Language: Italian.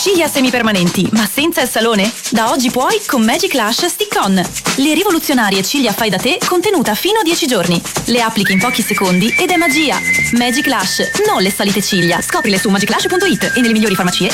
Ciglia semipermanenti, ma senza il salone? Da oggi puoi con Magic Lash Stick On. Le rivoluzionarie ciglia fai da te contenuta fino a 10 giorni. Le applichi in pochi secondi ed è magia. Magic Lash, non le solite ciglia. Scoprile su magiclash.it e nelle migliori farmacie